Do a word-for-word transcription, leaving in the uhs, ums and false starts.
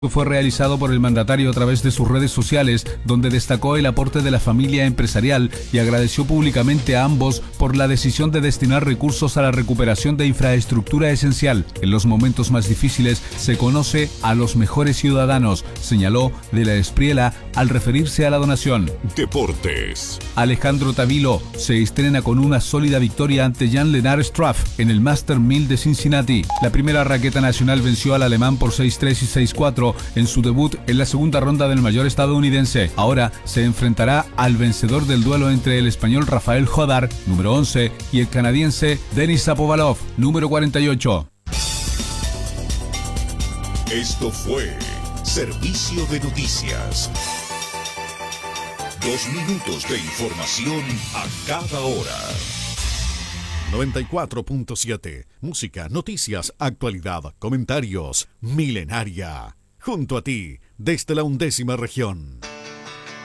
Fue realizado por el mandatario a través de sus redes sociales, donde destacó el aporte de la familia empresarial y agradeció públicamente a ambos por la decisión de destinar recursos a la recuperación de infraestructura esencial. En los momentos más difíciles se conoce a los mejores ciudadanos, señaló De la Espriella al referirse a la donación. Deportes. Alejandro Tavilo se estrena con una sólida victoria ante Jan-Lennard Struff en el Master mil de Cincinnati. La primera raqueta nacional venció al alemán por seis tres y seis cuatro en su debut en la segunda ronda del mayor estadounidense. Ahora se enfrentará al vencedor del duelo entre el español Rafael Jodar, número once, y el canadiense Denis Shapovalov, número cuarenta y ocho. Esto fue Servicio de Noticias. Dos minutos de información a cada hora. noventa y cuatro punto siete. Música, noticias, actualidad, comentarios. Milenaria. Junto a ti, desde la undécima región.